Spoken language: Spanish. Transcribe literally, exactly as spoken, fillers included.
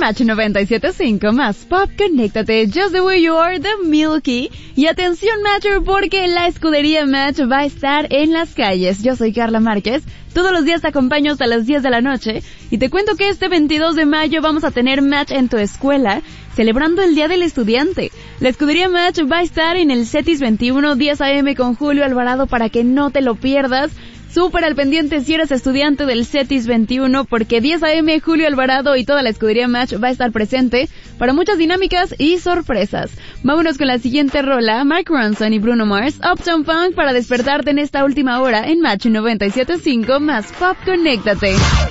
Match noventa y siete punto cinco más Pop, conéctate, Just the Way You Are, The Milky. Y atención Matcher, porque la escudería Match va a estar en las calles. Yo soy Carla Márquez, todos los días te acompaño hasta las diez de la noche y te cuento que este veintidós de mayo vamos a tener Match en tu escuela, celebrando el Día del Estudiante. La escudería Match va a estar en el CETIS veintiuno, diez a eme con Julio Alvarado, para que no te lo pierdas. Súper al pendiente si eres estudiante del CETIS veintiuno, porque diez a eme, Julio Alvarado y toda la escudería Match va a estar presente para muchas dinámicas y sorpresas. Vámonos con la siguiente rola, Mark Ronson y Bruno Mars, Uptown Funk, para despertarte en esta última hora en Match noventa y siete punto cinco más Pop, conéctate.